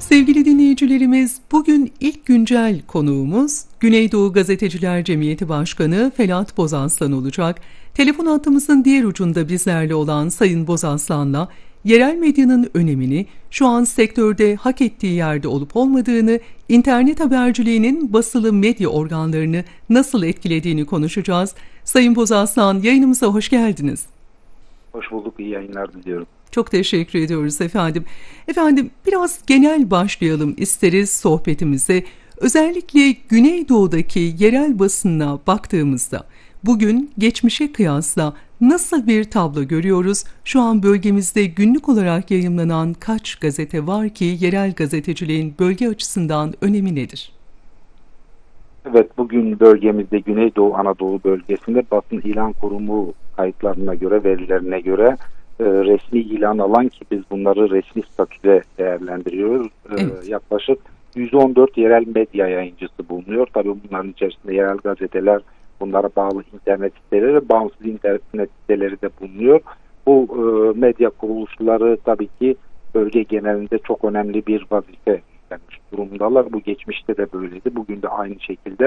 Sevgili dinleyicilerimiz, bugün ilk güncel konuğumuz Güneydoğu Gazeteciler Cemiyeti Başkanı Felat Bozarslan olacak. Telefon hattımızın diğer ucunda bizlerle olan Sayın Bozarslan'la yerel medyanın önemini, şu an sektörde hak ettiği yerde olup olmadığını, internet haberciliğinin basılı medya organlarını nasıl etkilediğini konuşacağız. Sayın Bozarslan, yayınımıza hoş geldiniz. Hoş bulduk, iyi yayınlar diliyorum. Çok teşekkür ediyoruz efendim. Efendim, biraz genel başlayalım isteriz sohbetimize. Özellikle Güneydoğu'daki yerel basına baktığımızda bugün geçmişe kıyasla nasıl bir tablo görüyoruz? Şu an bölgemizde günlük olarak yayımlanan kaç gazete var ki yerel gazeteciliğin bölge açısından önemi nedir? Evet, bugün bölgemizde Güneydoğu Anadolu bölgesinde basın ilan kurumu kayıtlarına göre, verilerine göre resmi ilan alan, ki biz bunları resmi statüde değerlendiriyoruz. Evet. Yaklaşık 114 yerel medya yayıncısı bulunuyor. Tabii bunların içerisinde yerel gazeteler, bunlara bağlı internet siteleri, bağımsız internet siteleri de bulunuyor. Bu medya kuruluşları tabii ki bölge genelinde çok önemli bir vazife üstlenmiş durumdalar. Bu geçmişte de böyleydi. Bugün de aynı şekilde.